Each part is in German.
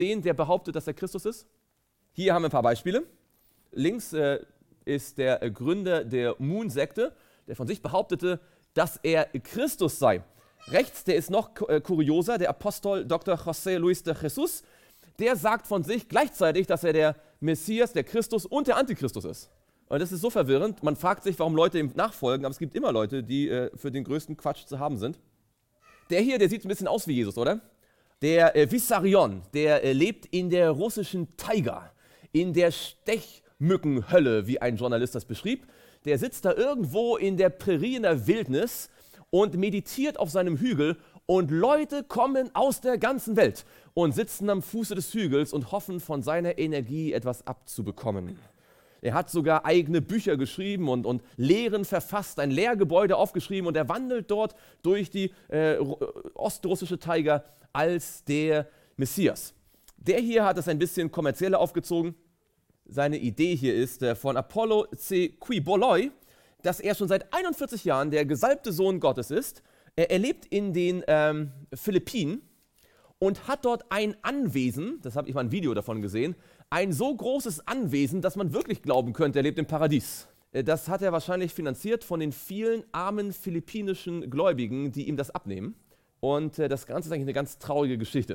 Den, der behauptet, dass er Christus ist? Hier haben wir ein paar Beispiele. Links ist der Gründer der Moon-Sekte, der von sich behauptete, dass er Christus sei. Rechts, der ist noch kurioser, der Apostel Dr. José Luis de Jesus, der sagt von sich gleichzeitig, dass er der Messias, der Christus und der Antichristus ist. Und das ist so verwirrend, man fragt sich, warum Leute ihm nachfolgen, aber es gibt immer Leute, die für den größten Quatsch zu haben sind. Der hier, der sieht ein bisschen aus wie Jesus, oder? Der Vissarion, der lebt in der russischen Taiga, in der Stechmückenhölle, wie ein Journalist das beschrieb. Der sitzt da irgendwo in der Prärie in der Wildnis und meditiert auf seinem Hügel und Leute kommen aus der ganzen Welt und sitzen am Fuße des Hügels und hoffen, von seiner Energie etwas abzubekommen. Er hat sogar eigene Bücher geschrieben und Lehren verfasst, ein Lehrgebäude aufgeschrieben und er wandelt dort durch die ostrussische Taiga als der Messias. Der hier hat es ein bisschen kommerzieller aufgezogen. Seine Idee hier ist von Apollo C. Quiboloi, dass er schon seit 41 Jahren der gesalbte Sohn Gottes ist. Er lebt in den Philippinen und hat dort ein Anwesen, das habe ich mal ein Video davon gesehen, ein so großes Anwesen, dass man wirklich glauben könnte, er lebt im Paradies. Das hat er wahrscheinlich finanziert von den vielen armen philippinischen Gläubigen, die ihm das abnehmen. Und das Ganze ist eigentlich eine ganz traurige Geschichte.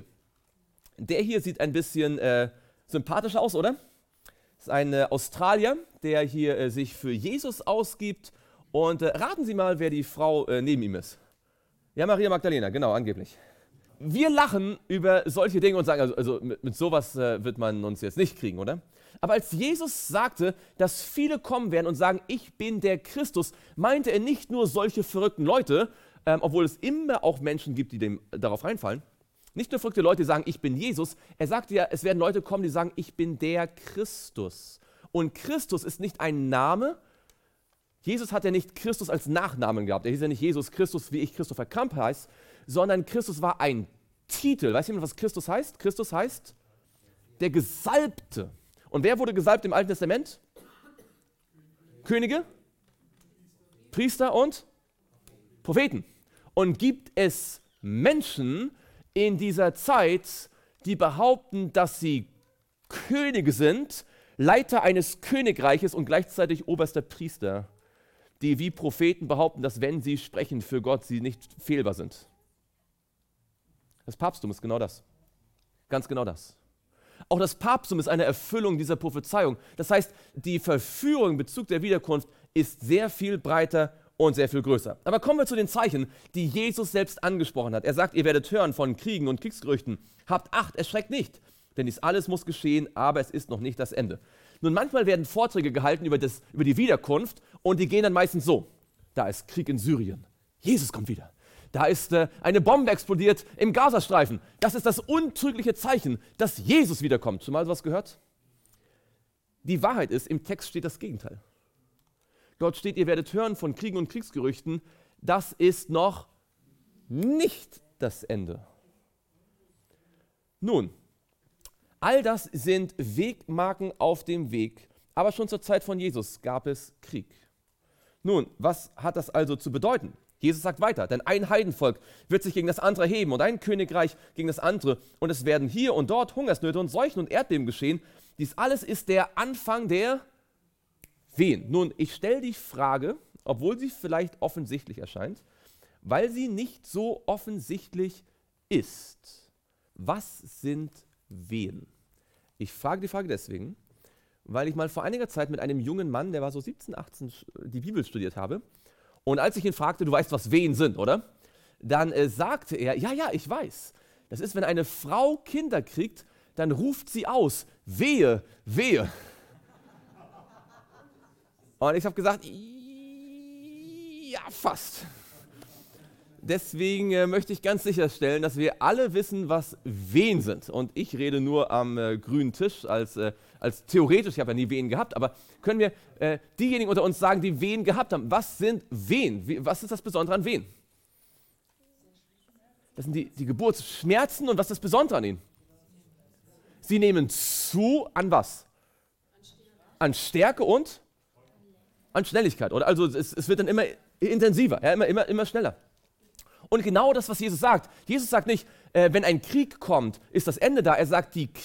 Der hier sieht ein bisschen sympathischer aus, oder? Das ist ein Australier, der hier sich für Jesus ausgibt. Und raten Sie mal, wer die Frau neben ihm ist. Ja, Maria Magdalena, genau, angeblich. Wir lachen über solche Dinge und sagen, also mit sowas wird man uns jetzt nicht kriegen, oder? Aber als Jesus sagte, dass viele kommen werden und sagen, ich bin der Christus, meinte er nicht nur solche verrückten Leute, obwohl es immer auch Menschen gibt, die darauf reinfallen. Nicht nur verrückte Leute, die sagen, ich bin Jesus. Er sagte ja, es werden Leute kommen, die sagen, ich bin der Christus. Und Christus ist nicht ein Name. Jesus hat ja nicht Christus als Nachnamen gehabt. Er hieß ja nicht Jesus Christus, wie ich Christopher Kramp heißt, sondern Christus war ein Titel. Weiß jemand, was Christus heißt? Christus heißt der Gesalbte. Und wer wurde gesalbt im Alten Testament? Könige, Priester und Propheten. Und gibt es Menschen in dieser Zeit, die behaupten, dass sie Könige sind, Leiter eines Königreiches und gleichzeitig oberster Priester, die wie Propheten behaupten, dass wenn sie sprechen für Gott, sie nicht fehlbar sind. Das Papsttum ist genau das. Ganz genau das. Auch das Papsttum ist eine Erfüllung dieser Prophezeiung. Das heißt, die Verführung in Bezug der Wiederkunft ist sehr viel breiter und sehr viel größer. Aber kommen wir zu den Zeichen, die Jesus selbst angesprochen hat. Er sagt, ihr werdet hören von Kriegen und Kriegsgerüchten. Habt Acht, erschreckt nicht, denn dies alles muss geschehen, aber es ist noch nicht das Ende. Nun, manchmal werden Vorträge gehalten über die Wiederkunft und die gehen dann meistens so. Da ist Krieg in Syrien. Jesus kommt wieder. Da ist eine Bombe explodiert im Gazastreifen. Das ist das untrügliche Zeichen, dass Jesus wiederkommt. Schon mal was gehört? Die Wahrheit ist, im Text steht das Gegenteil. Dort steht, ihr werdet hören von Kriegen und Kriegsgerüchten. Das ist noch nicht das Ende. Nun, all das sind Wegmarken auf dem Weg, aber schon zur Zeit von Jesus gab es Krieg. Nun, was hat das also zu bedeuten? Jesus sagt weiter, denn ein Heidenvolk wird sich gegen das andere heben und ein Königreich gegen das andere und es werden hier und dort Hungersnöte und Seuchen und Erdbeben geschehen. Dies alles ist der Anfang der Wehen. Nun, ich stelle die Frage, obwohl sie vielleicht offensichtlich erscheint, weil sie nicht so offensichtlich ist. Was sind Wehen? Ich frage die Frage deswegen, weil ich mal vor einiger Zeit mit einem jungen Mann, der war so 17, 18, die Bibel studiert habe. Und als ich ihn fragte, du weißt, was Wehen sind, oder? Dann sagte er, ja, ich weiß. Das ist, wenn eine Frau Kinder kriegt, dann ruft sie aus, wehe, wehe. Und ich habe gesagt, ja, fast. Deswegen möchte ich ganz sicherstellen, dass wir alle wissen, was Wehen sind. Und ich rede nur am grünen Tisch als theoretisch, ich habe ja nie Wehen gehabt, aber können wir diejenigen unter uns sagen, die Wehen gehabt haben, was sind Wehen? Was ist das Besondere an Wehen? Das sind die Geburtsschmerzen und was ist das Besondere an ihnen? Sie nehmen zu an was? An Stärke und an Schnelligkeit. Oder? Also es wird dann immer intensiver, ja, immer schneller. Und genau das, was Jesus sagt. Jesus sagt nicht, wenn ein Krieg kommt, ist das Ende da. Er sagt, die